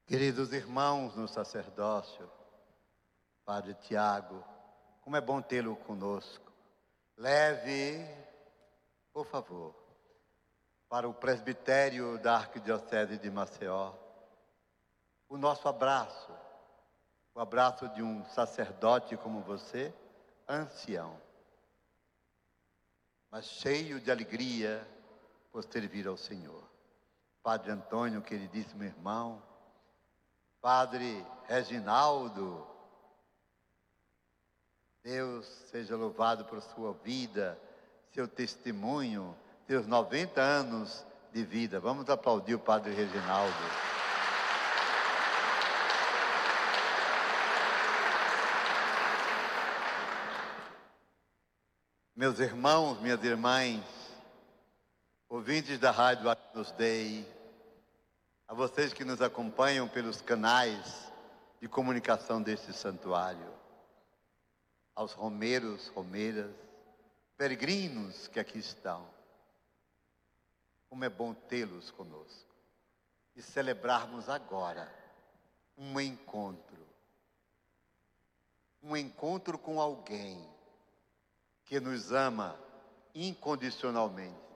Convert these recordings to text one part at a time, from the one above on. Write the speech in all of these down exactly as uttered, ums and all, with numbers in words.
Queridos irmãos no sacerdócio, Padre Tiago, como é bom tê-lo conosco. Leve, por favor, para o presbitério da Arquidiocese de Maceió, o nosso abraço, o abraço de um sacerdote como você, ancião, mas cheio de alegria por servir ao Senhor. Padre Antônio, queridíssimo irmão, Padre Reginaldo, Deus seja louvado por sua vida, seu testemunho, seus noventa anos de vida. Vamos aplaudir o Padre Reginaldo. Meus irmãos, minhas irmãs, ouvintes da Rádio Agnus Dei, a vocês que nos acompanham pelos canais de comunicação deste santuário, aos romeiros, romeiras, peregrinos que aqui estão, como é bom tê-los conosco e celebrarmos agora um encontro, um encontro com alguém que nos ama incondicionalmente.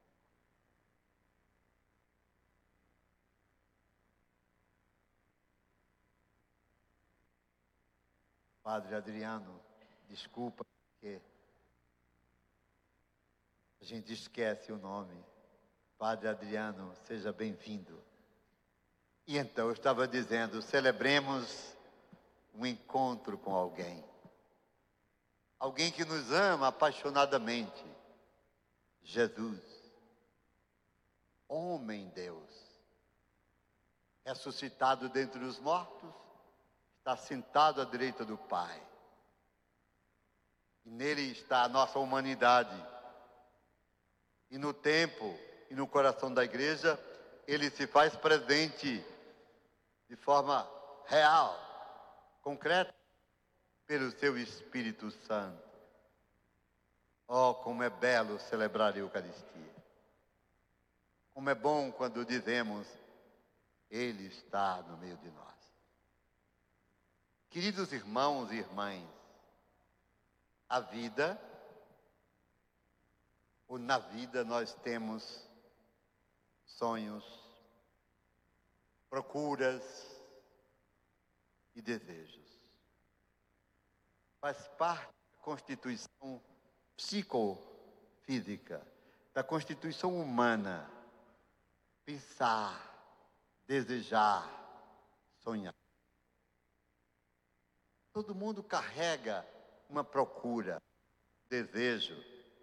Padre Adriano, desculpa, porque a gente esquece o nome. Padre Adriano, seja bem-vindo. E então, eu estava dizendo, celebremos um encontro com alguém. Alguém que nos ama apaixonadamente. Jesus, homem Deus, ressuscitado dentre os mortos, está sentado à direita do Pai. E nele está a nossa humanidade. E no tempo e no coração da igreja, ele se faz presente de forma real, concreta, pelo seu Espírito Santo. Oh, como é belo celebrar a Eucaristia. Como é bom quando dizemos, ele está no meio de nós. Queridos irmãos e irmãs, a vida, ou na vida nós temos sonhos, procuras e desejos. Faz parte da constituição psicofísica, da constituição humana, pensar, desejar, sonhar. Todo mundo carrega uma procura, desejo.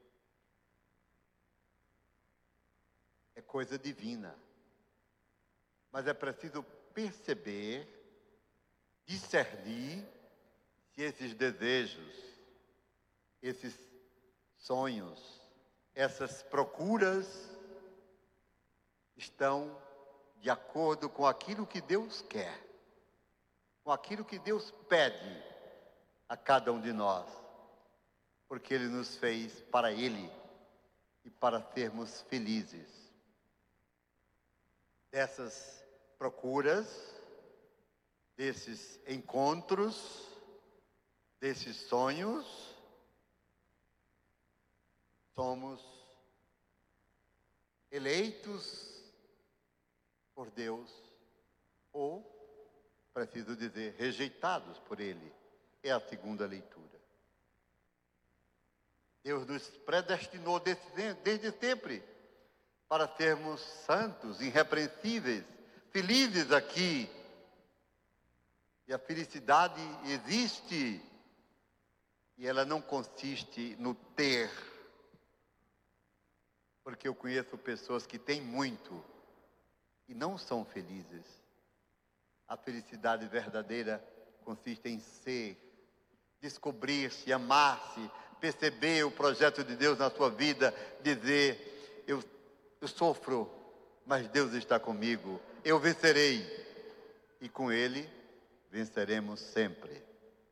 É coisa divina. Mas é preciso perceber, discernir se esses desejos, esses sonhos, essas procuras estão de acordo com aquilo que Deus quer, com aquilo que Deus pede a cada um de nós, porque Ele nos fez para Ele e para sermos felizes. Dessas procuras, desses encontros, desses sonhos, somos eleitos por Deus, ou, preciso dizer, rejeitados por Ele. É a segunda leitura. Deus nos predestinou desde, desde sempre para sermos santos, irrepreensíveis, felizes aqui. E a felicidade existe, e ela não consiste no ter. Porque eu conheço pessoas que têm muito e não são felizes. A felicidade verdadeira consiste em ser, descobrir-se, amar-se, perceber o projeto de Deus na sua vida, dizer, eu, eu sofro, mas Deus está comigo, eu vencerei, e com Ele venceremos sempre.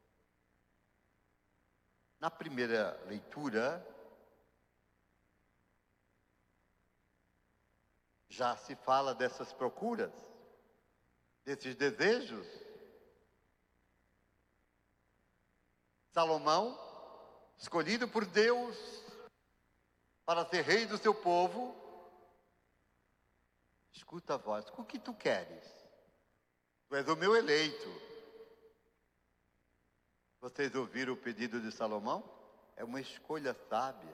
Na primeira leitura, já se fala dessas procuras, desses desejos? Salomão, escolhido por Deus para ser rei do seu povo, escuta a voz: o que tu queres? Tu és o meu eleito. Vocês ouviram o pedido de Salomão? É uma escolha sábia.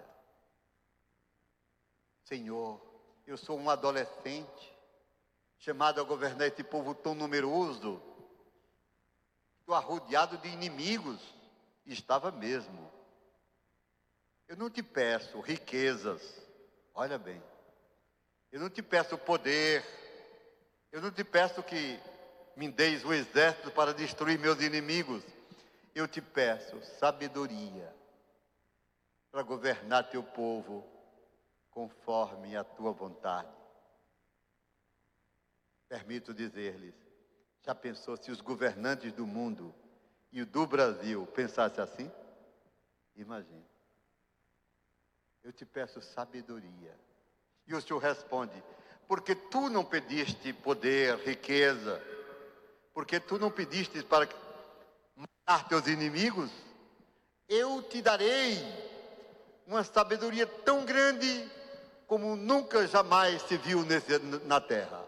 Senhor, eu sou um adolescente, chamado a governar esse povo tão numeroso. Estou arrodeado de inimigos. E estava mesmo. Eu não te peço riquezas. Olha bem. Eu não te peço poder. Eu não te peço que me deis o exército para destruir meus inimigos. Eu te peço sabedoria para governar teu povo conforme a tua vontade. Permito dizer-lhes, já pensou se os governantes do mundo e o do Brasil pensassem assim? Imagine. Eu te peço sabedoria. E o Senhor responde: porque tu não pediste poder, riqueza, porque tu não pediste para matar teus inimigos, eu te darei uma sabedoria tão grande como nunca jamais se viu nesse, na terra.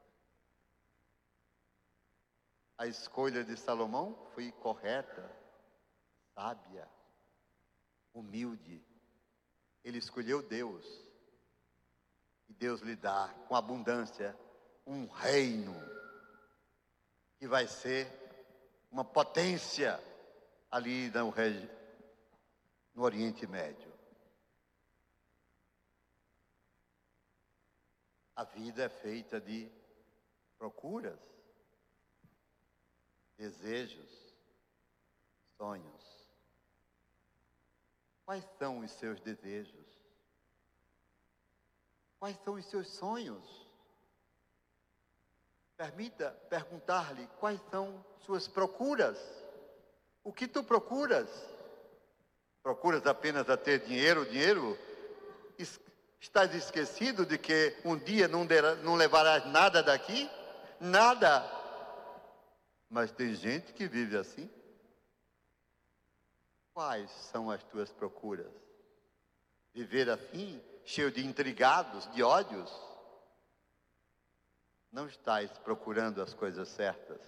A escolha de Salomão foi correta, sábia, humilde. Ele escolheu Deus. E Deus lhe dá com abundância um reino que vai ser uma potência ali no, no Oriente Médio. A vida é feita de procuras, desejos, sonhos. Quais são os seus desejos? Quais são os seus sonhos? Permita perguntar-lhe quais são suas procuras. O que tu procuras? Procuras apenas a ter dinheiro, dinheiro? Estás esquecido de que um dia não, derá, não levarás nada daqui? Nada. Mas tem gente que vive assim. Quais são as tuas procuras? Viver assim, cheio de intrigados, de ódios? Não estás procurando as coisas certas.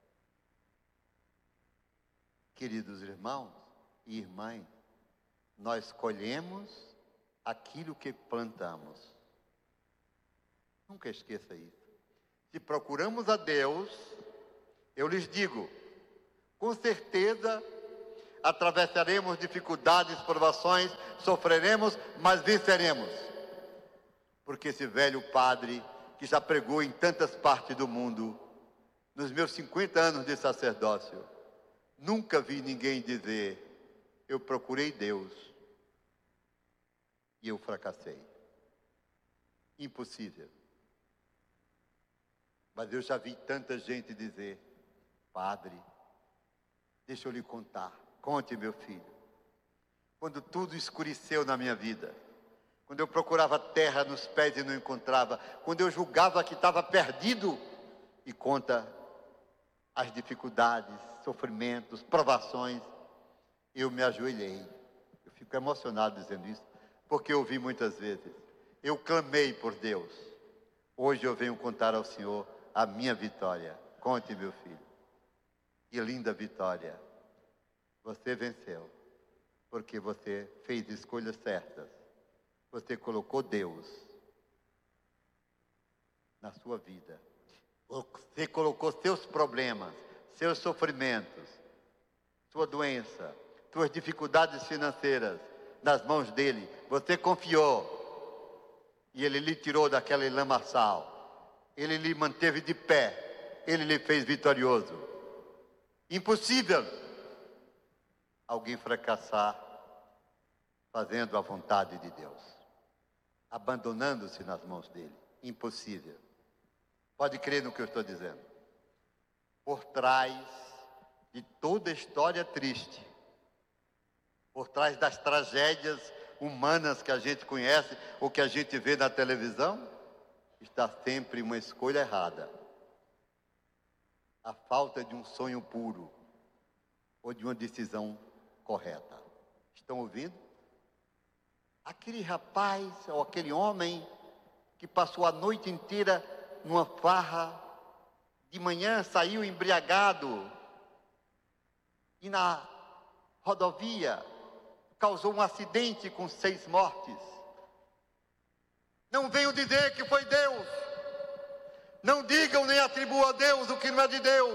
Queridos irmãos e irmãs, nós colhemos aquilo que plantamos. Nunca esqueça isso. Se procuramos a Deus, eu lhes digo, com certeza atravessaremos dificuldades, provações, sofreremos, mas venceremos. Porque esse velho padre que já pregou em tantas partes do mundo, nos meus cinquenta anos de sacerdócio, nunca vi ninguém dizer: eu procurei Deus e eu fracassei. Impossível. Mas eu já vi tanta gente dizer: padre, deixa eu lhe contar. Conte, meu filho. Quando tudo escureceu na minha vida, quando eu procurava terra nos pés e não encontrava, quando eu julgava que estava perdido, e conta as dificuldades, sofrimentos, provações, eu me ajoelhei. Eu fico emocionado dizendo isso, porque eu ouvi muitas vezes. Eu clamei por Deus. Hoje eu venho contar ao Senhor a minha vitória. Conte, meu filho. Que linda vitória. Você venceu, porque você fez escolhas certas. Você colocou Deus na sua vida. Você colocou seus problemas, seus sofrimentos, sua doença, suas dificuldades financeiras nas mãos dele. Você confiou e ele lhe tirou daquele lamaçal. Ele lhe manteve de pé. Ele lhe fez vitorioso. Impossível alguém fracassar fazendo a vontade de Deus, abandonando-se nas mãos dele. Impossível. Pode crer no que eu estou dizendo. Por trás de toda história triste, por trás das tragédias humanas que a gente conhece ou que a gente vê na televisão, está sempre uma escolha errada. a falta de um sonho puro ou de uma decisão correta. Estão ouvindo? Aquele rapaz ou aquele homem que passou a noite inteira numa farra, de manhã saiu embriagado e na rodovia causou um acidente com seis mortes. Não venham dizer que foi Deus. Não digam nem atribuam a Deus o que não é de Deus.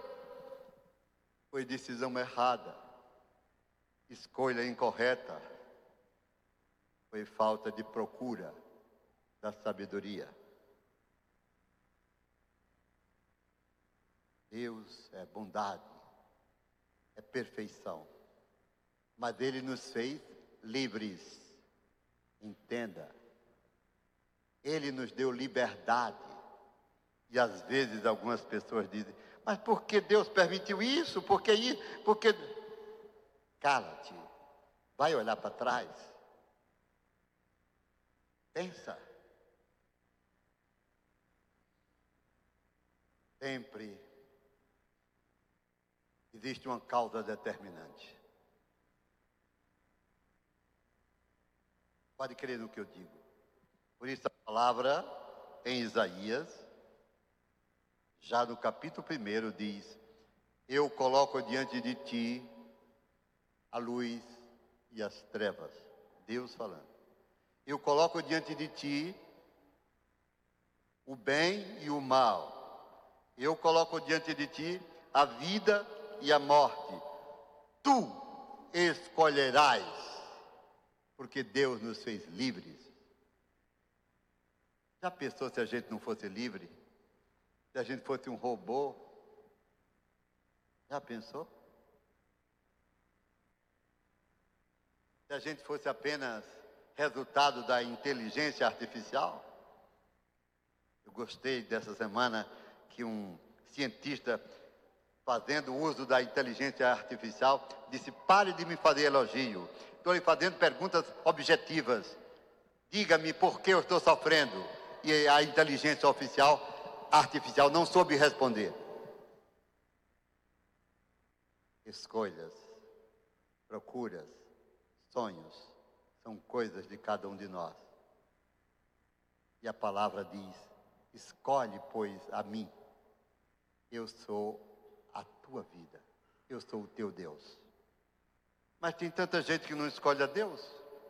Foi decisão errada, escolha incorreta, foi falta de procura da sabedoria. Deus é bondade, é perfeição, mas Ele nos fez livres. Entenda, Ele nos deu liberdade. E às vezes algumas pessoas dizem, mas por que Deus permitiu isso? Por que isso? Porque... Cala-te, vai olhar para trás. Pensa. Sempre existe uma causa determinante. Pode crer no que eu digo. Por isso a palavra em Isaías, já no capítulo primeiro, diz: eu coloco diante de ti a luz e as trevas. Deus falando. Eu coloco diante de ti o bem e o mal. Eu coloco diante de ti a vida e a morte. Tu escolherás, porque Deus nos fez livres. Já pensou se a gente não fosse livre? Se a gente fosse um robô? Já pensou? Se a gente fosse apenas resultado da inteligência artificial? Eu gostei dessa semana que um cientista, fazendo uso da inteligência artificial, disse: pare de me fazer elogio. Estou lhe fazendo perguntas objetivas. Diga-me por que eu estou sofrendo. E a inteligência oficial, artificial não soube responder. Escolhas, procuras, sonhos, são coisas de cada um de nós. E a palavra diz: escolhe, pois, a mim. Eu sou a tua vida. Eu sou o teu Deus. Mas tem tanta gente que não escolhe a Deus.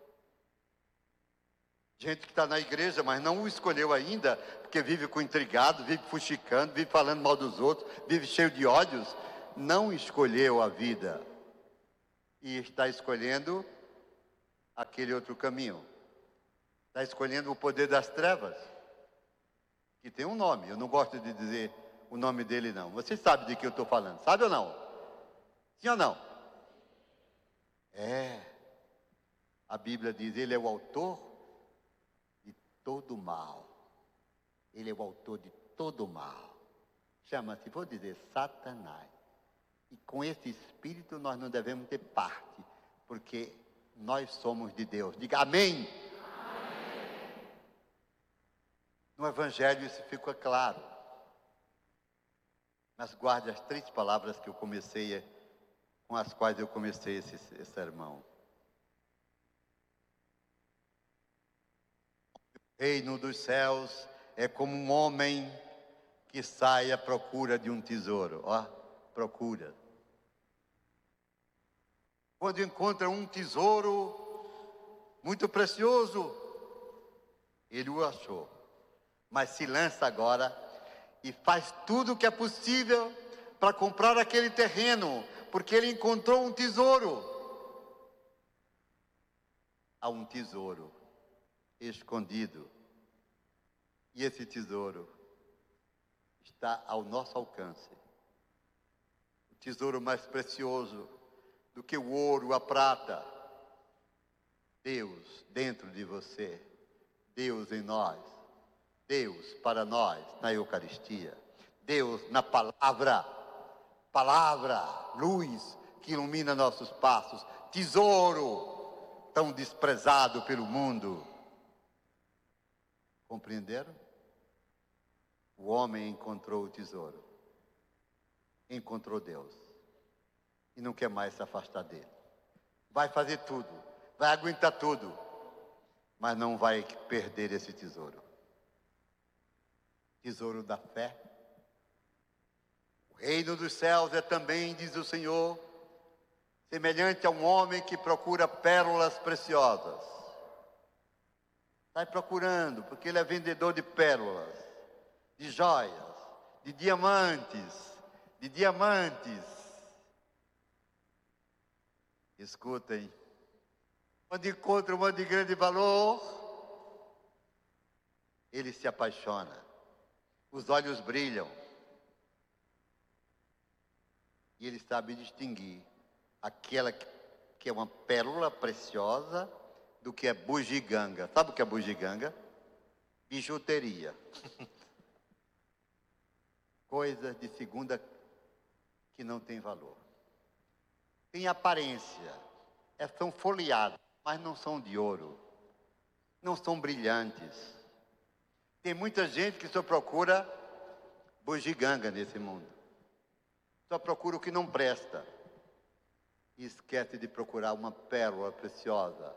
Gente que está na igreja, mas não o escolheu ainda, porque vive com intrigado, vive fuxicando, vive falando mal dos outros, vive cheio de ódios. Não escolheu a vida. E está escolhendo aquele outro caminho. Está escolhendo o poder das trevas, que tem um nome. Eu não gosto de dizer o nome dele, não. Você sabe de que eu estou falando, sabe ou não? Sim ou não? É. A Bíblia diz: ele é o autor de todo mal. Ele é o autor de todo mal. Chama-se, vou dizer, Satanás. E com esse espírito nós não devemos ter parte, porque nós somos de Deus. Diga amém. Amém. No Evangelho isso fica claro. Mas guarde as três palavras que eu comecei, com as quais eu comecei esse, esse sermão. O reino dos céus é como um homem que sai à procura de um tesouro. Ó, procura. Quando encontra um tesouro muito precioso, ele o achou. Mas se lança agora e faz tudo o que é possível para comprar aquele terreno, porque ele encontrou um tesouro. Há um tesouro escondido. E esse tesouro está ao nosso alcance. O tesouro mais precioso do que o ouro, a prata. Deus dentro de você. Deus em nós. Deus para nós na Eucaristia. Deus na palavra. Palavra, luz que ilumina nossos passos. Tesouro tão desprezado pelo mundo. Compreenderam? O homem encontrou o tesouro. encontrou Deus e não quer mais se afastar dele. Vai fazer tudo, vai aguentar tudo, mas não vai perder esse tesouro. Tesouro da fé. O reino dos céus é também, diz o Senhor, semelhante a um homem que procura pérolas preciosas. Sai procurando, porque ele é vendedor de pérolas, de joias, de diamantes, de diamantes. Escutem, quando encontra uma de grande valor, ele se apaixona, os olhos brilham, e ele sabe distinguir aquela que é uma pérola preciosa do que é bugiganga. Sabe o que é bugiganga? Bijuteria. Coisas de segunda que não tem valor. Tem aparência, é, são folheadas, mas não são de ouro, não são brilhantes. Tem muita gente que só procura bugiganga nesse mundo, só procura o que não presta e esquece de procurar uma pérola preciosa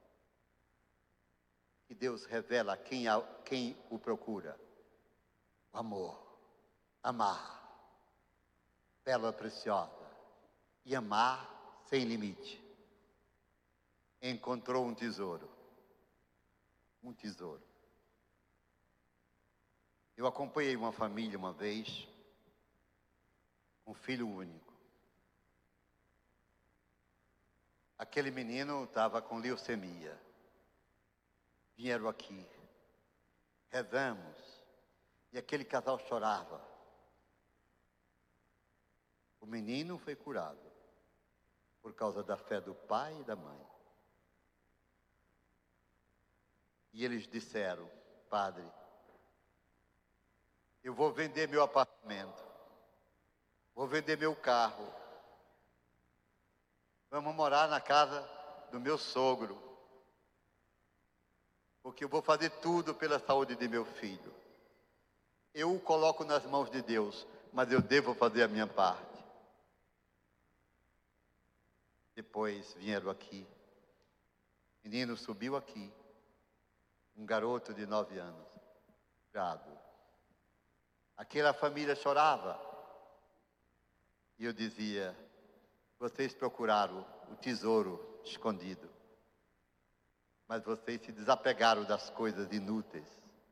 que Deus revela a quem, a quem o procura. O amor, amar, pérola preciosa. E amar sem limite. Encontrou um tesouro. Um tesouro. Eu acompanhei uma família uma vez, um filho único. Aquele menino estava com leucemia. Vieram aqui. Rezamos. E aquele casal chorava. O menino foi curado por causa da fé do pai e da mãe. E eles disseram: padre, eu vou vender meu apartamento, vou vender meu carro, vamos morar na casa do meu sogro, porque eu vou fazer tudo pela saúde de meu filho. Eu o coloco nas mãos de Deus, mas eu devo fazer a minha parte. Depois vieram aqui. O menino subiu aqui. Um garoto de nove anos. Gado. Aquela família chorava. E eu dizia: vocês procuraram o tesouro escondido, mas vocês se desapegaram das coisas inúteis.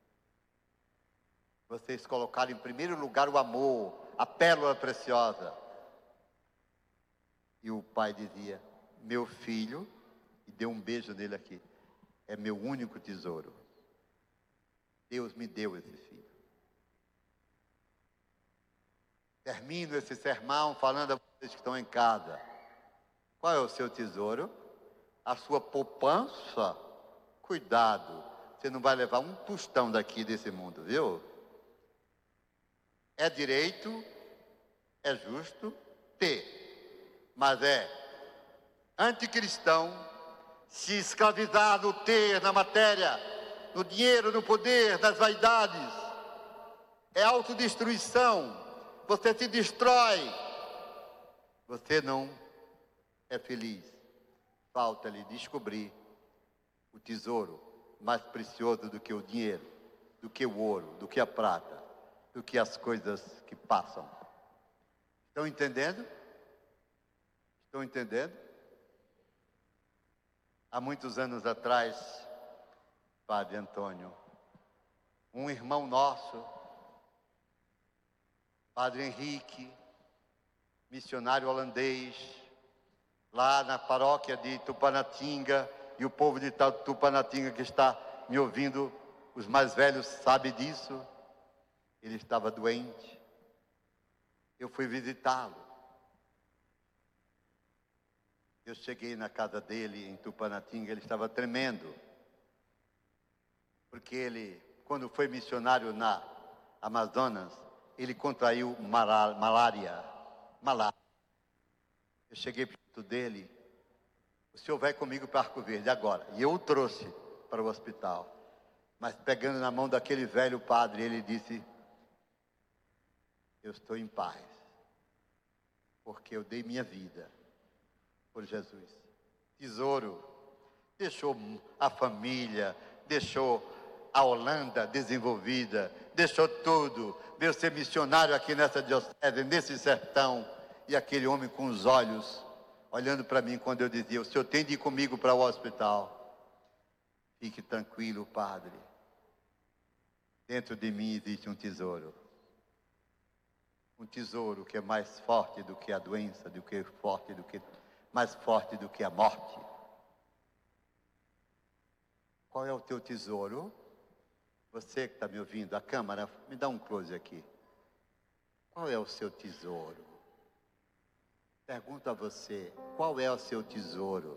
Vocês colocaram em primeiro lugar o amor, a pérola preciosa. E o pai dizia: meu filho, e deu um beijo nele aqui, é meu único tesouro. Deus me deu esse filho. Termino esse sermão falando a vocês que estão em casa. Qual é o seu tesouro? A sua poupança? Cuidado, você não vai levar um tostão daqui desse mundo, viu? É direito, é justo ter, mas é anticristão se escravizar no ter, na matéria, no dinheiro, no poder, nas vaidades. É autodestruição. Você se destrói. Você não é feliz. Falta-lhe descobrir o tesouro mais precioso do que o dinheiro, do que o ouro, do que a prata, do que as coisas que passam. Estão entendendo? Estão entendendo? Há muitos anos atrás, Padre Antônio, um irmão nosso, Padre Henrique, missionário holandês, lá na paróquia de Tupanatinga, e o povo de Tupanatinga que está me ouvindo, os mais velhos sabem disso, ele estava doente. Eu fui visitá-lo. Eu cheguei na casa dele, em Tupanatinga, ele estava tremendo. Porque ele, quando foi missionário na Amazonas, ele contraiu malária. Malária. Eu cheguei perto dele: o senhor vai comigo para Arco Verde agora. E eu o trouxe para o hospital. Mas pegando na mão daquele velho padre, ele disse: eu estou em paz. porque eu dei minha vida por Jesus. Tesouro, deixou a família, deixou a Holanda desenvolvida, deixou tudo, veio ser missionário aqui nessa diocese, nesse sertão, e aquele homem com os olhos, olhando para mim quando eu dizia, o senhor tem de ir comigo para o hospital. Fique tranquilo, padre. Dentro de mim existe um tesouro. Um tesouro que é mais forte do que a doença, do que forte, do que mais forte do que a morte. Qual é o teu tesouro? Você que está me ouvindo, a câmera, me dá um close aqui. Qual é o seu tesouro? Pergunto a você, qual é o seu tesouro?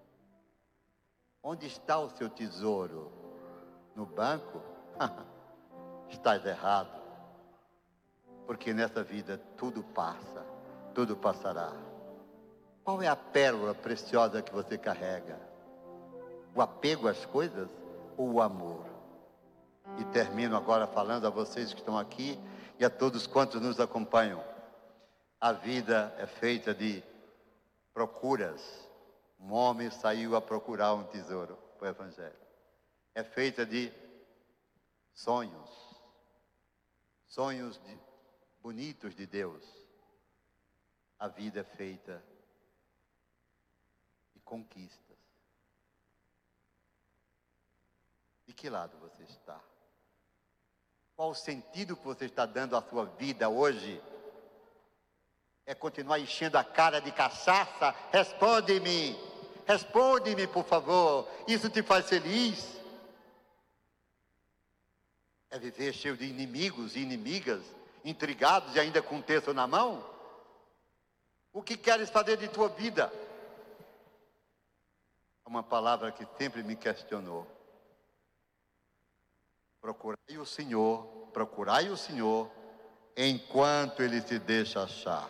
Onde está o seu tesouro? No banco? Estás errado. Porque nessa vida tudo passa, tudo passará. Qual é a pérola preciosa que você carrega? O apego às coisas ou o amor? E termino agora falando a vocês que estão aqui e a todos quantos nos acompanham. A vida é feita de procuras. Um homem saiu a procurar um tesouro, o Evangelho. É feita de sonhos. Sonhos de, bonitos de Deus. A vida é feita de conquistas. De que lado você está? Qual o sentido que você está dando à sua vida hoje? É continuar enchendo a cara de cachaça? Responde-me, responde-me, por favor. Isso te faz feliz? É viver cheio de inimigos e inimigas, intrigados e ainda com um terço na mão? O que queres fazer de tua vida? Uma palavra que sempre me questionou. Procurai o Senhor, procurai o Senhor, enquanto Ele se deixa achar.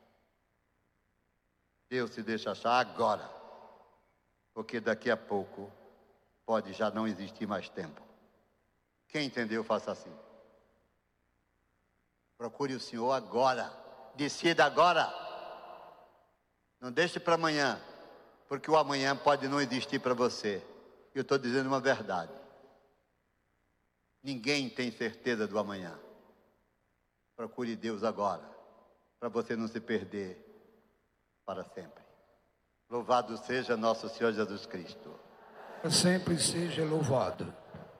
Deus se deixa achar agora, porque daqui a pouco pode já não existir mais tempo. Quem entendeu, faça assim. Procure o Senhor agora, decida agora. Não deixe para amanhã, porque o amanhã pode não existir para você. Eu estou dizendo uma verdade. Ninguém tem certeza do amanhã. Procure Deus agora, para você não se perder para sempre. Louvado seja nosso Senhor Jesus Cristo. Sempre seja louvado.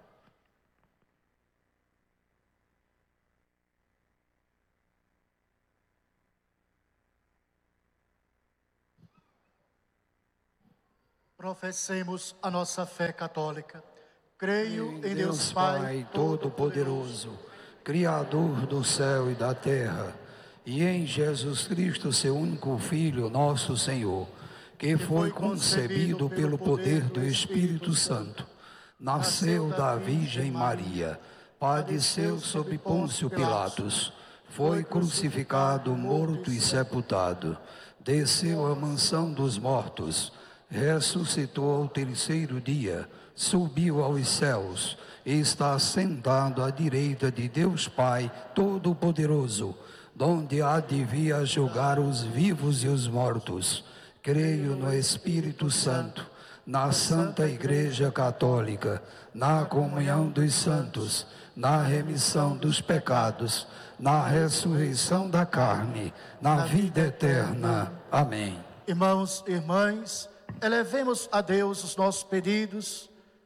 Professemos a nossa fé católica. Creio em em Deus, Deus Pai Pai Todo-Poderoso, Criador do céu e da terra, e em Jesus Cristo, seu único Filho, nosso Senhor, que foi concebido pelo poder do Espírito Santo, nasceu da Virgem Maria, padeceu sob Pôncio Pilatos, foi crucificado, morto e sepultado, desceu à mansão dos mortos, ressuscitou ao terceiro dia, subiu aos céus e está sentado à direita de Deus Pai Todo-Poderoso, donde há de vir a julgar os vivos e os mortos. Creio no Espírito Santo, na Santa Igreja Católica, na comunhão dos santos, na remissão dos pecados, na ressurreição da carne, na vida eterna. Amém. Irmãos e irmãs, elevemos a Deus os nossos pedidos.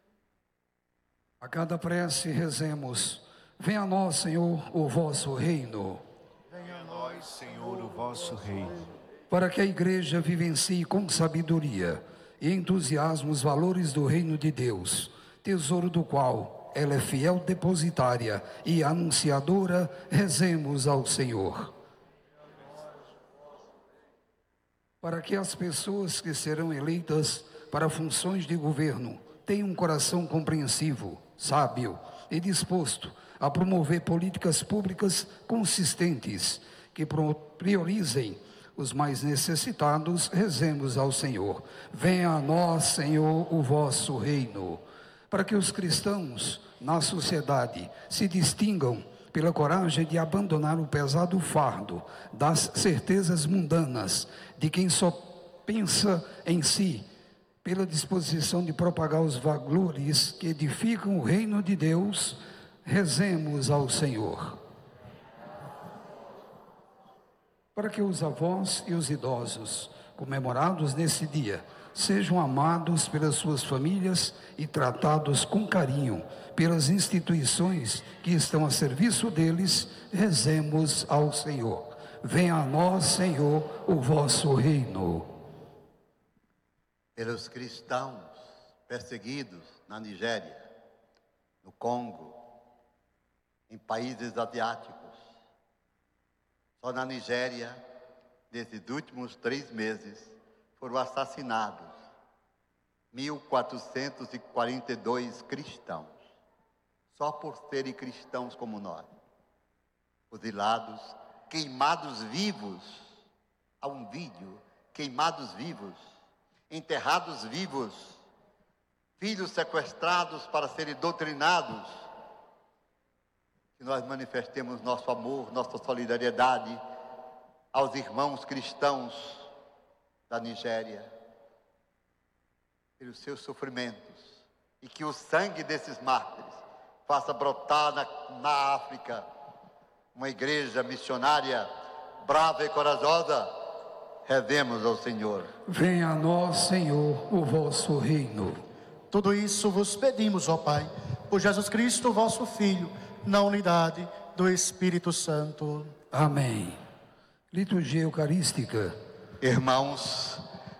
A cada prece rezemos: venha a nós, Senhor, o vosso reino. Venha a nós, Senhor, o vosso reino. Para que a Igreja vivencie com sabedoria e entusiasmo os valores do reino de Deus, tesouro do qual ela é fiel depositária e anunciadora, rezemos ao Senhor. Para que as pessoas que serão eleitas para funções de governo tenham um coração compreensivo, sábio e disposto a promover políticas públicas consistentes que priorizem os mais necessitados, rezemos ao Senhor. Venha a nós, Senhor, o vosso reino. Para que os cristãos na sociedade se distingam pela coragem de abandonar o pesado fardo das certezas mundanas de quem só pensa em si, pela disposição de propagar os valores que edificam o reino de Deus, rezemos ao Senhor. Para que os avós e os idosos, comemorados nesse dia, sejam amados pelas suas famílias e tratados com carinho pelas instituições que estão a serviço deles, rezemos ao Senhor. Venha a nós, Senhor, o vosso reino. Pelos cristãos perseguidos na Nigéria, no Congo, em países asiáticos. Só na Nigéria, nesses últimos três meses, foram assassinados mil quatrocentos e quarenta e dois cristãos, só por serem cristãos como nós. Fuzilados, queimados vivos. Há um vídeo, queimados vivos, enterrados vivos, filhos sequestrados para serem doutrinados. Que nós manifestemos nosso amor, nossa solidariedade aos irmãos cristãos da Nigéria, pelos seus sofrimentos, e que o sangue desses mártires faça brotar na, na África uma igreja missionária brava e corajosa. Rezemos ao Senhor. Venha a nós, Senhor, o vosso reino. Tudo isso vos pedimos, ó Pai, por Jesus Cristo, vosso Filho, na unidade do Espírito Santo. Amém. Liturgia Eucarística. Irmãos,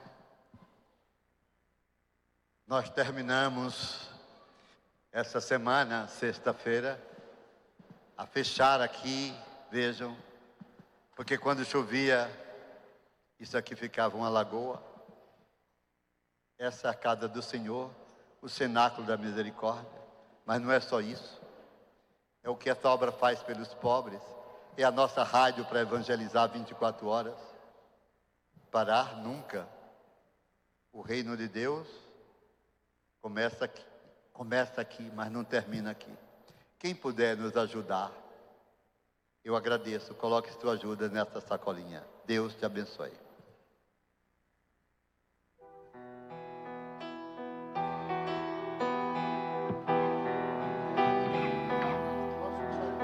nós terminamos essa semana, sexta-feira, a fechar aqui, vejam, porque quando chovia, isso aqui ficava uma lagoa. Essa é a casa do Senhor, o cenáculo da misericórdia. Mas não é só isso. É o que essa obra faz pelos pobres. É a nossa rádio para evangelizar vinte e quatro horas. Parar nunca. O reino de Deus começa aqui, começa aqui, mas não termina aqui. Quem puder nos ajudar, eu agradeço. Coloque sua ajuda nessa sacolinha. Deus te abençoe.